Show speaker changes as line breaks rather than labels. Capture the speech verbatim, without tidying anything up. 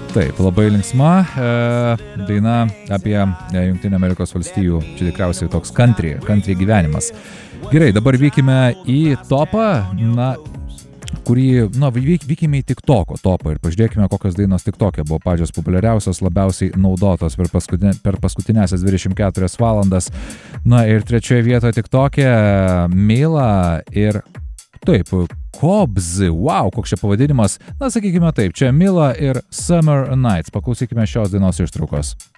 Taip, labai linksma e, daina apie e, Jungtinių Amerikos valstijų, čia tikriausiai toks country, country gyvenimas. Gerai, dabar vykime į topą, na, kurį, na, vyk, vykime į TikToko topą ir pažiūrėkime, kokios dainos TikTok'e buvo pačios populiariausios, labiausiai naudotos per, paskutinė, per paskutinėsias dvidešimt keturias valandas. Na ir trečioje vietoje TikTok'e Mila ir taip, Kobz, wow, koks čia pavadinimas. Na, sakykime taip, čia Mila ir Summer Nights. Paklausykime šios dainos ištraukos.